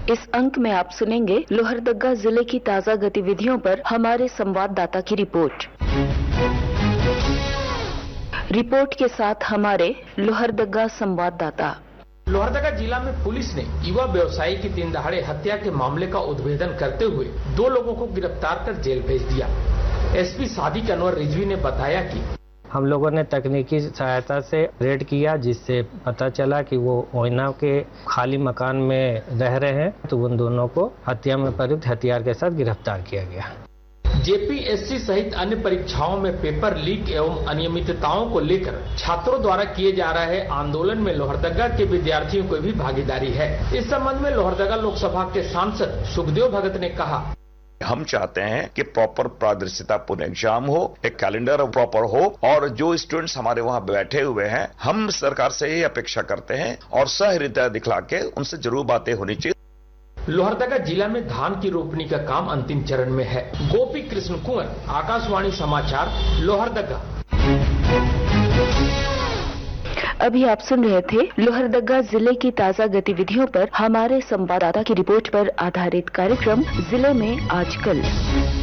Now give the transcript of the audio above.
इस अंक में आप सुनेंगे लोहरदगा जिले की ताजा गतिविधियों पर हमारे संवाददाता की रिपोर्ट। रिपोर्ट के साथ हमारे लोहरदगा संवाददाता। लोहरदगा जिला में पुलिस ने युवा व्यवसायी की दिन दहाड़े हत्या के मामले का उद्भेदन करते हुए 2 लोगों को गिरफ्तार कर जेल भेज दिया। एसपी सादिक अनवर रिजवी ने बताया कि हम लोगों ने तकनीकी सहायता से रेड किया, जिससे पता चला कि वो ओइना के खाली मकान में रह रहे हैं, तो उन दोनों को हत्या में प्रयुक्त हथियार के साथ गिरफ्तार किया गया। जेपीएससी सहित अन्य परीक्षाओं में पेपर लीक एवं अनियमितताओं को लेकर छात्रों द्वारा किए जा रहे आंदोलन में लोहरदगा के विद्यार्थियों को भी भागीदारी है। इस संबंध में लोहरदगा लोकसभा के सांसद सुखदेव भगत ने कहा, हम चाहते हैं कि प्रॉपर पारदर्शिता पूर्ण एग्जाम हो, एक कैलेंडर प्रॉपर हो, और जो स्टूडेंट्स हमारे वहां बैठे हुए हैं, हम सरकार से यही अपेक्षा करते हैं और सहृदय दिखला के उनसे जरूर बातें होनी चाहिए। लोहरदगा जिला में धान की रोपनी का काम अंतिम चरण में है। गोपी कृष्ण कुंवर, आकाशवाणी समाचार, लोहरदगा। अभी आप सुन रहे थे लोहरदगा जिले की ताजा गतिविधियों पर हमारे संवाददाता की रिपोर्ट पर आधारित कार्यक्रम जिले में आजकल।